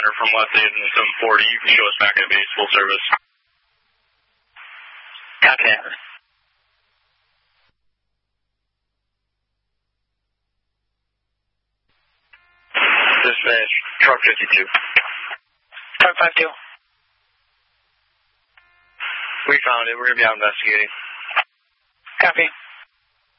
center from West 8 and 740. You can show us back at base, full service. Copy that. Dispatch, truck 52. Truck 52. We found it. We're going to be out investigating. Copy.